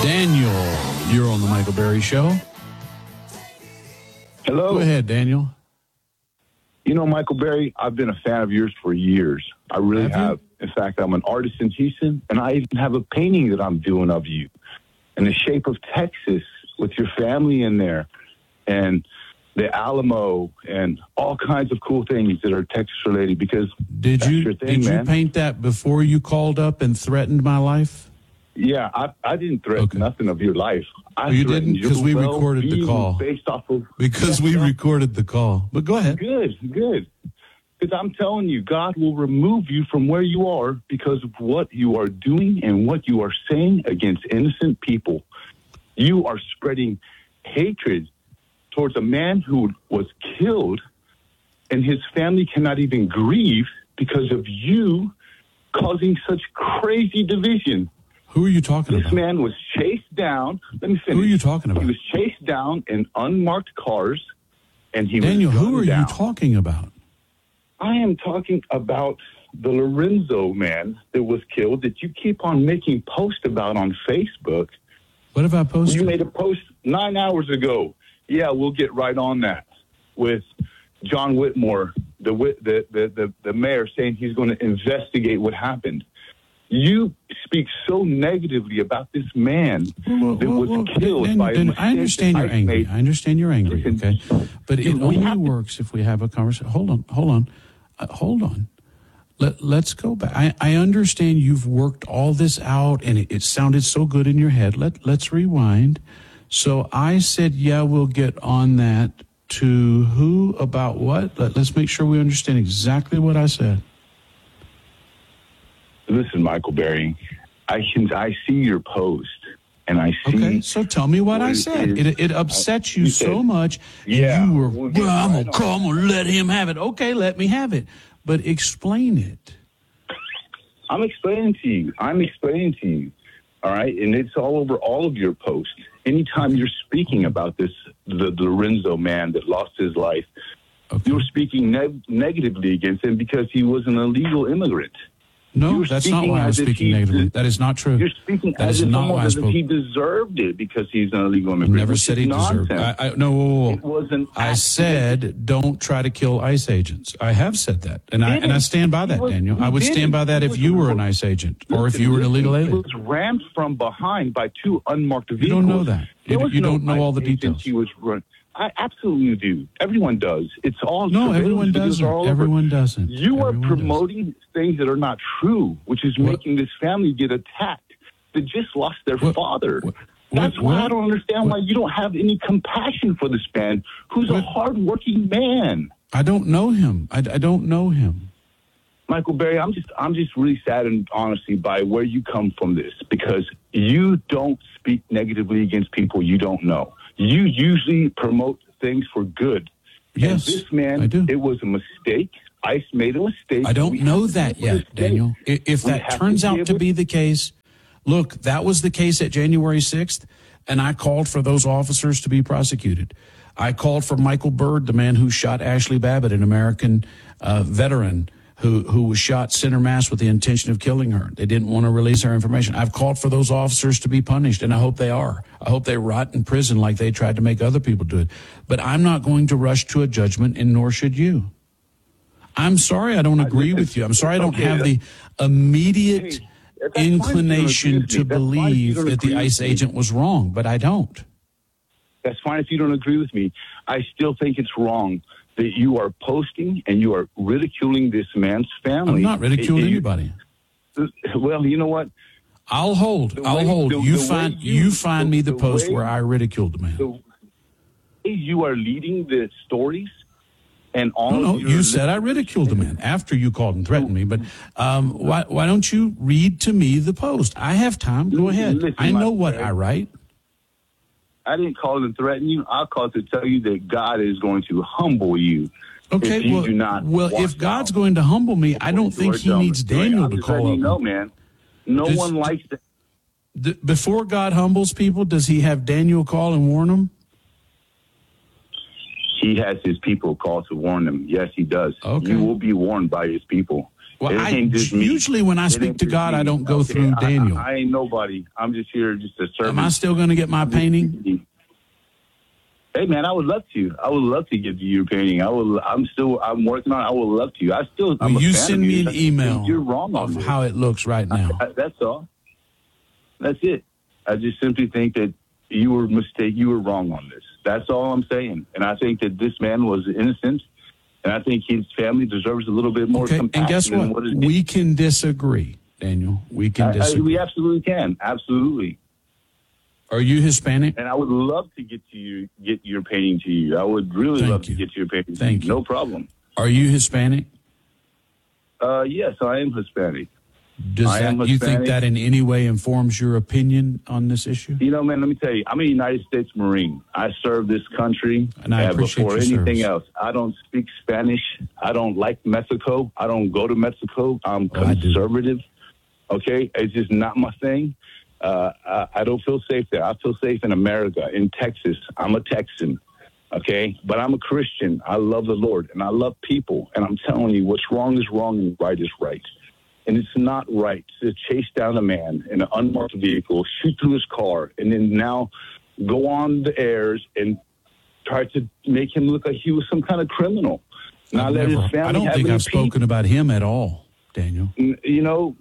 Daniel, you're on the Michael Berry Show. Hello. Go ahead, Daniel. You know, Michael Berry, I've been a fan of yours for years. I really have. In fact, I'm an artist in Houston, and I even have a painting that I'm doing of you in the shape of Texas with your family in there and the Alamo and all kinds of cool things that are Texas related because did you paint that before you called up and threatened my life? Yeah, I didn't threaten nothing of your life. You didn't, because we recorded the call. Based off of we recorded the call. But go ahead. Good. Because I'm telling you, God will remove you from where you are because of what you are doing and what you are saying against innocent people. You are spreading hatred towards a man who was killed, and his family cannot even grieve because of you causing such crazy division. Who are you talking about? This man was chased down. Let me finish. Who are you talking about? He was chased down in unmarked cars, and he Daniel, was who are down. you talking about? I am talking about the Lorenzo man that was killed that you keep on making posts about on Facebook. What have I posted? You made a post 9 hours ago. Yeah, we'll get right on that with John Whitmore, the mayor, saying he's going to investigate what happened. You speak so negatively about this man that was killed by a mistake. I understand you're angry. I understand you're angry, okay? But it only works if we have a conversation. Hold on. Let's go back. I understand you've worked all this out, and it sounded so good in your head. Let's rewind. So I said, yeah, we'll get on that. To who, about what? Let's make sure we understand exactly what I said. Listen, Michael Berry, I see your post, and I see... Okay, so tell me what I said. It upsets you so much. Yeah. You were, I'm going to come and let him have it. Okay, let me have it. But explain it. I'm explaining to you. All right? And it's all over all of your posts. Anytime you're speaking about this, the Lorenzo man that lost his life, you're speaking negatively against him because he was an illegal immigrant. No, that's not why I was speaking negatively. That is not true. You're speaking that as is if not why I spoke. He deserved it because he's an illegal immigrant. I never said he deserved it. No. It was an I said don't try to kill ICE agents. I have said that, and I stand by that, Daniel. I would stand by that if you were an ICE agent or if you were an illegal alien. He was rammed from behind by two unmarked vehicles. You don't know that. You don't know all the details. He was run. I absolutely do. Everyone does. It's all everyone doesn't. Everyone doesn't. You are promoting things that are not true, which is making this family get attacked. They just lost their father. That's why I don't understand why you don't have any compassion for this man, who's a hardworking man. I don't know him. I don't know him. Michael Berry, I'm just really saddened, honestly, by where you come from this, because you don't speak negatively against people you don't know. You usually promote things for good. Yes, and this man, I do. It was a mistake. ICE made a mistake. I don't know that yet, Daniel. If that turns out to be the case, look, that was the case at January 6th, and I called for those officers to be prosecuted. I called for Michael Byrd, the man who shot Ashley Babbitt, an American veteran, who was shot center mass with the intention of killing her. They didn't want to release her information. I've called for those officers to be punished, and I hope they are. I hope they rot in prison like they tried to make other people do it. But I'm not going to rush to a judgment, and nor should you. I'm sorry I don't agree with you. I'm sorry I don't have the immediate inclination to believe that the ICE agent was wrong, but I don't. That's fine if you don't agree with me. I still think it's wrong that you are posting and you are ridiculing this man's family. I'm not ridiculing anybody. Well, you know what? I'll hold. You find me the post where I ridiculed the man. The way you are leading the stories and all. No, you said I ridiculed the man after you called and threatened me. But why don't you read to me the post? I have time. Go ahead. Listen, I know what I write. I didn't call and threaten you. I called to tell you that God is going to humble you. Okay, if you do not if God's going to humble me, I don't think he needs Daniel to call up. No, man. No one likes that. Before God humbles people, does he have Daniel call and warn them? He has his people call to warn them. Yes, he does. Okay. You will be warned by his people. Well, It ain't just me. usually when I It speak ain't to just God, me. I don't go through Daniel. I ain't nobody. I'm just here just to serve. Am I still going to get my painting? Hey man, I would love to. I would love to give you your painting. I'm working on it. I would love to. Will you send me an email You're wrong on of this. how it looks right now? That's all. That's it. I just simply think that you were wrong on this. That's all I'm saying. And I think that this man was innocent, and I think his family deserves a little bit more Okay, compassion. and guess what? We can disagree, Daniel. We can disagree. We absolutely can. Absolutely. Are you Hispanic? And I would love to get your painting to you. I would really love to get your painting to you. Thank you. No problem. Are you Hispanic? Yes, I am Hispanic. Do you think that in any way informs your opinion on this issue? You know, man, let me tell you, I'm a United States Marine. I serve this country and I appreciate before your anything service. else. I don't speak Spanish. I don't like Mexico. I don't go to Mexico. I'm conservative. Okay? It's just not my thing. I don't feel safe there. I feel safe in America, in Texas. I'm a Texan. Okay? But I'm a Christian. I love the Lord, and I love people. And I'm telling you, what's wrong is wrong and right is right. And it's not right to chase down a man in an unmarked vehicle, shoot through his car, and then now go on the airs and try to make him look like he was some kind of criminal. Now let his family I don't think I've spoken about him at all, Daniel. You know,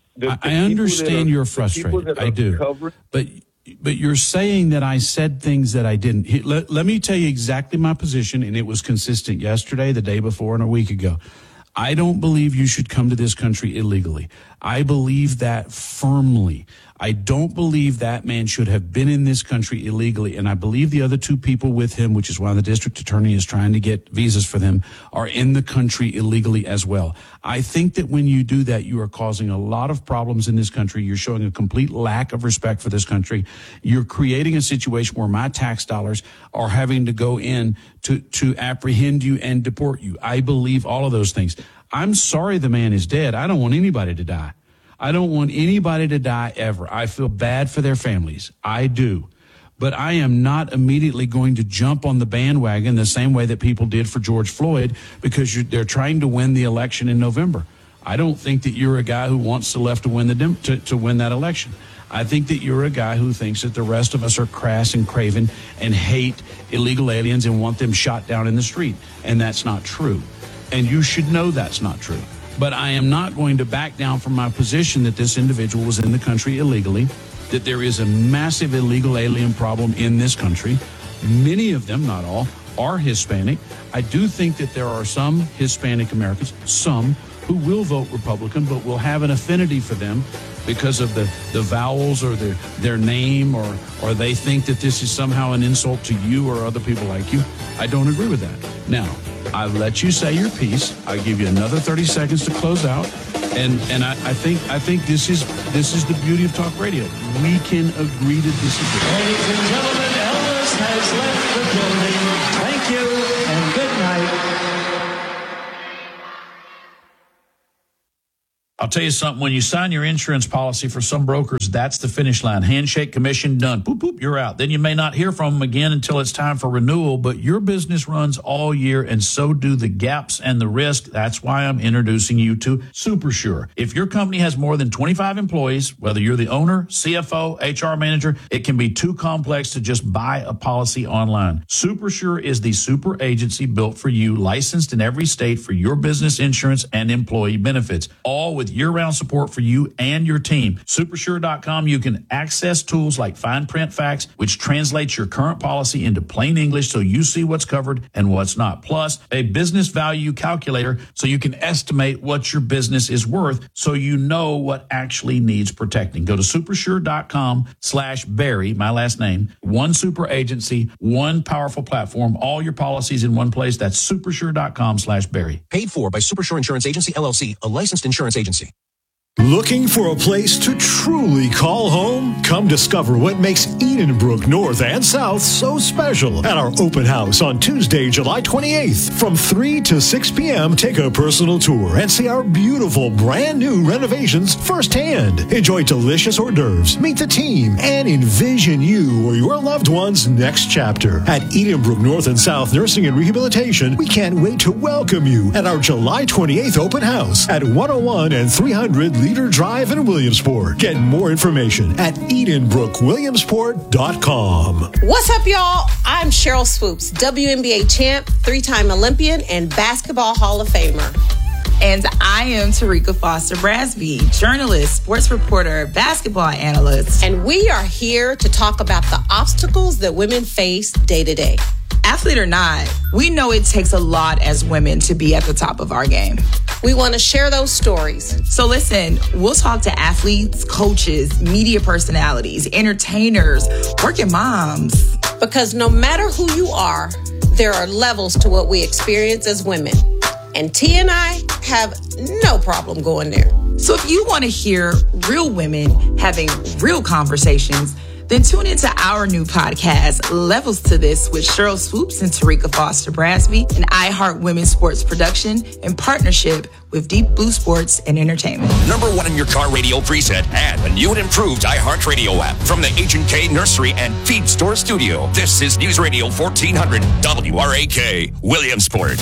I understand you're frustrated. I do. But you're saying that I said things that I didn't. Let me tell you exactly my position, and it was consistent yesterday, the day before, and a week ago. I don't believe you should come to this country illegally. I believe that firmly. I don't believe that man should have been in this country illegally. And I believe the other two people with him, which is why the district attorney is trying to get visas for them, are in the country illegally as well. I think that when you do that, you are causing a lot of problems in this country. You're showing a complete lack of respect for this country. You're creating a situation where my tax dollars are having to go in to apprehend you and deport you. I believe all of those things. I'm sorry the man is dead. I don't want anybody to die. I don't want anybody to die ever. I feel bad for their families. I do. But I am not immediately going to jump on the bandwagon the same way that people did for George Floyd because they're trying to win the election in November. I don't think that you're a guy who wants the left to win to win that election. I think that you're a guy who thinks that the rest of us are crass and craven and hate illegal aliens and want them shot down in the street. And that's not true. And you should know that's not true. But I am not going to back down from my position that this individual was in the country illegally, that there is a massive illegal alien problem in this country. Many of them, not all, are Hispanic. I do think that there are some Hispanic Americans, some who will vote Republican, but will have an affinity for them because of the vowels or their name, or they think that this is somehow an insult to you or other people like you. I don't agree with that. Now, I've let you say your piece. I'll give you another 30 seconds to close out. And I think this is the beauty of talk radio. We can agree to disagree. Ladies and gentlemen, Elvis has left the building. Thank you and good night. I'll tell you something. When you sign your insurance policy for some brokers, that's the finish line. Handshake, commission, done. Boop, boop, you're out. Then you may not hear from them again until it's time for renewal, but your business runs all year, and so do the gaps and the risk. That's why I'm introducing you to SuperSure. If your company has more than 25 employees, whether you're the owner, CFO, HR manager, it can be too complex to just buy a policy online. SuperSure is the super agency built for you, licensed in every state for your business insurance and employee benefits, all with year-round support for you and your team. Supersure.com, you can access tools like Fine Print Facts, which translates your current policy into plain English so you see what's covered and what's not. Plus, a business value calculator so you can estimate what your business is worth so you know what actually needs protecting. Go to supersure.com/Barry, my last name. One super agency, one powerful platform, all your policies in one place. That's supersure.com/Barry. Paid for by Supersure Insurance Agency, LLC, a licensed insurance agency. Looking for a place to truly call home? Come discover what makes Edenbrook North and South so special at our open house on Tuesday, July 28th. From 3 to 6 p.m., take a personal tour and see our beautiful brand new renovations firsthand. Enjoy delicious hors d'oeuvres, meet the team, and envision you or your loved one's next chapter. At Edenbrook North and South Nursing and Rehabilitation, we can't wait to welcome you at our July 28th open house at 101 and 300 Leader Drive in Williamsport. Get more information at EdenbrookWilliamsport.com. What's up, y'all? I'm Cheryl Swoops, WNBA champ, 3-time Olympian, and Basketball Hall of Famer. And I am Tarika Foster Brasby, journalist, sports reporter, basketball analyst. And we are here to talk about the obstacles that women face day to day. Athlete or not, we know it takes a lot as women to be at the top of our game. We want to share those stories. So listen, we'll talk to athletes, coaches, media personalities, entertainers, working moms. Because no matter who you are, there are levels to what we experience as women. And T and I have no problem going there. So if you want to hear real women having real conversations, then tune into our new podcast, Levels to This, with Cheryl Swoops and Tarika Foster Brasby, an iHeart Women's Sports production in partnership with Deep Blue Sports and Entertainment. #1 in your car radio preset and a new and improved iHeart Radio app from the H&K Nursery and Feed Store Studio. This is News Radio 1400 WRAK, Williamsport.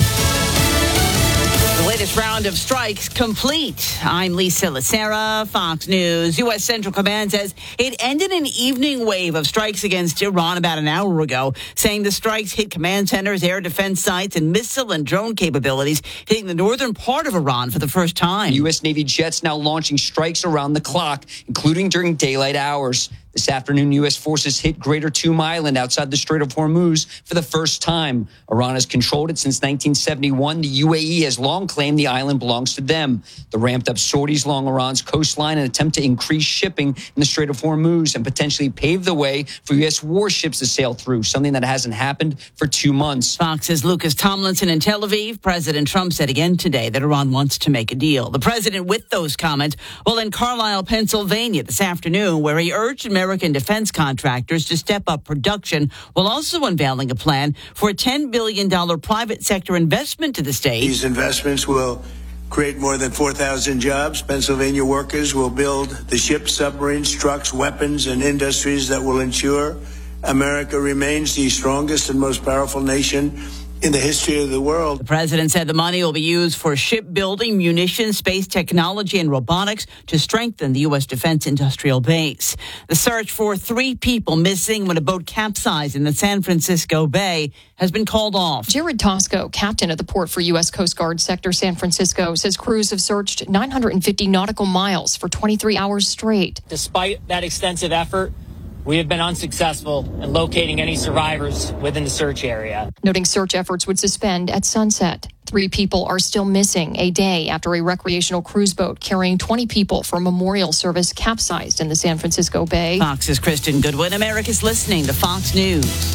The latest round of strikes complete. I'm Lisa Lacera, Fox News. U.S. Central Command says it ended an evening wave of strikes against Iran about an hour ago, saying the strikes hit command centers, air defense sites, and missile and drone capabilities, hitting the northern part of Iran for the first time. U.S. Navy jets now launching strikes around the clock, including during daylight hours. This afternoon, U.S. forces hit Greater Toom Island outside the Strait of Hormuz for the first time. Iran has controlled it since 1971. The UAE has long claimed the island belongs to them. The ramped-up sorties along Iran's coastline an attempt to increase shipping in the Strait of Hormuz and potentially pave the way for U.S. warships to sail through, something that hasn't happened for 2 months. Fox's Lucas Tomlinson in Tel Aviv. President Trump said again today that Iran wants to make a deal. The president with those comments while in Carlisle, Pennsylvania this afternoon, where he urged American defense contractors to step up production while also unveiling a plan for a $10 billion private sector investment to the state. These investments will create more than 4,000 jobs. Pennsylvania workers will build the ships, submarines, trucks, weapons, and industries that will ensure America remains the strongest and most powerful nation in the history of the world. The president said the money will be used for shipbuilding, munitions, space technology, and robotics to strengthen the U.S. defense industrial base. The search for 3 people missing when a boat capsized in the San Francisco Bay has been called off. Jared Tosco, captain of the port for U.S. Coast Guard Sector San Francisco, says crews have searched 950 nautical miles for 23 hours straight. Despite that extensive effort, we have been unsuccessful in locating any survivors within the search area. Noting search efforts would suspend at sunset. 3 people are still missing a day after a recreational cruise boat carrying 20 people for a memorial service capsized in the San Francisco Bay. Fox's Kristen Goodwin. America's listening to Fox News.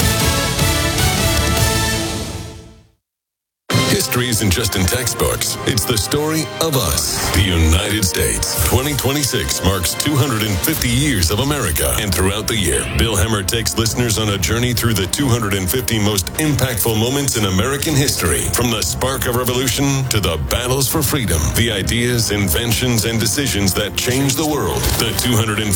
History isn't just in textbooks. It's the story of us, the United States. 2026 marks 250 years of America. And throughout the year, Bill Hemmer takes listeners on a journey through the 250 most impactful moments in American history. From the spark of revolution to the battles for freedom, the ideas, inventions, and decisions that changed the world. The 250